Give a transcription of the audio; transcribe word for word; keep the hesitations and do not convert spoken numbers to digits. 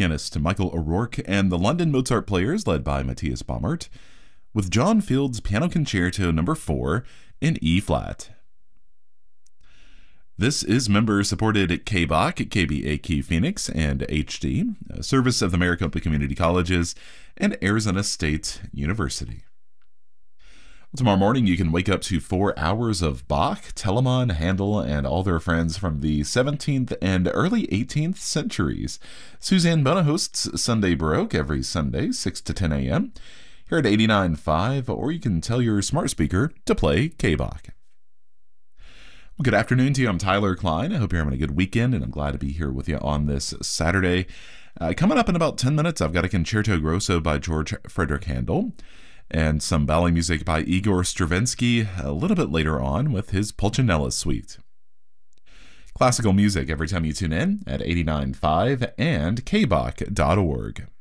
pianist Michael O'Rourke, and the London Mozart Players led by Matthias Baumert, with John Field's Piano Concerto number four in E-flat. This is member-supported K B A Q, K B A Q Phoenix, and H D, a service of the Maricopa Community Colleges and Arizona State University. Tomorrow morning, you can wake up to four hours of Bach, Telemann, Handel, and all their friends from the seventeenth and early eighteenth centuries. Suzanne Bona hosts Sunday Baroque every Sunday, six to ten a.m. here at eighty-nine point five, or you can tell your smart speaker to play K B A Q. Well, good afternoon to you. I'm Tyler Klein. I hope you're having a good weekend, and I'm glad to be here with you on this Saturday. Uh, coming up in about ten minutes, I've got a Concerto Grosso by George Frederick Handel, and some ballet music by Igor Stravinsky a little bit later on with his Pulcinella Suite. Classical music every time you tune in at eighty-nine point five and K B A Q dot org.